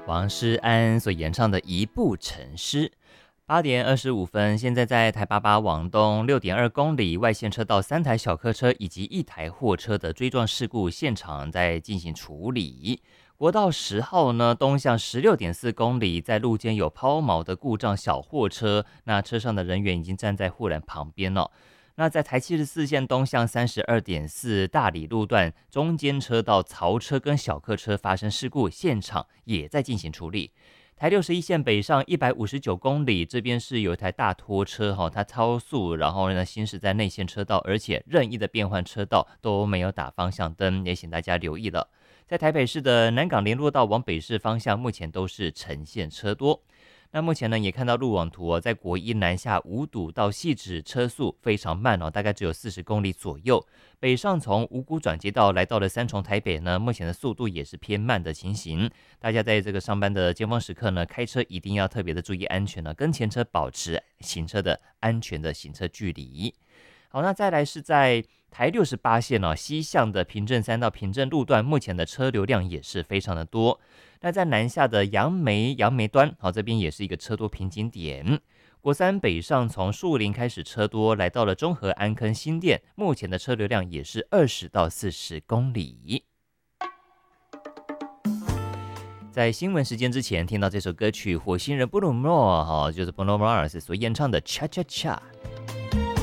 王诗安所演唱的《一步成诗》。8点25分，现在在台八往东6.2公里，外线车道3台小客车以及1台货车的追撞事故现场在进行处理。国道10号呢，东向16.4公里，在路肩有抛锚的故障小货车，那车上的人员已经站在护栏旁边了。那在台74线东向32.4大里路段，中间车道槽车跟小客车发生事故，现场也在进行处理。台61线北上159公里，这边是有一台大拖车它超速，然后呢行驶在内线车道，而且任意的变换车道都没有打方向灯，也请大家留意了。在台北市的南港联络道往北市方向，目前都是呈现车多。那目前呢也看到路网图在国一南下五堵到汐止车速非常慢大概只有40公里左右。北上从五股转接道来到了三重台北呢，目前的速度也是偏慢的情形。大家在这个上班的尖峰时刻呢，开车一定要特别的注意安全跟前车保持行车的安全的行车距离。好，那再来是在台68线西向的平镇3到平镇路段，目前的车流量也是非常的多。那在南下的杨梅端，这边也是一个车多瓶颈点。国三北上从树林开始车多，来到了中和安坑新店，目前的车流量也是20到40公里。在新闻时间之前听到这首歌曲火星人布鲁诺就是 Bruno Mars 所演唱的 Cha Cha Cha。